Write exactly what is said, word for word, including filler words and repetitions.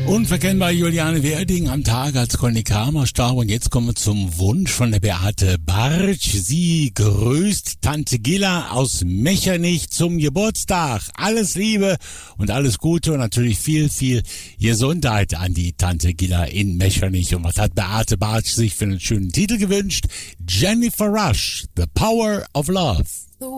Unverkennbar Juliane Werding am Tag, als Conny Kramer starb. Und jetzt kommen wir zum Wunsch von der Beate Bartsch. Sie grüßt Tante Gilla aus Mechernich zum Geburtstag. Alles Liebe und alles Gute und natürlich viel, viel Gesundheit an die Tante Gilla in Mechernich. Und was hat Beate Bartsch sich für einen schönen Titel gewünscht? Jennifer Rush, The Power of Love.